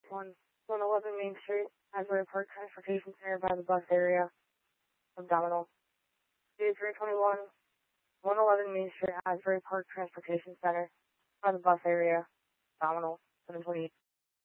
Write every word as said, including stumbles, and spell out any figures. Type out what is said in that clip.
one one eleven Main Street, Asbury Park Transportation Center by the bus area, abdominal. two three two one, one eleven Main Street, Asbury Park Transportation Center by the bus area, abdominal, seven twenty-eight.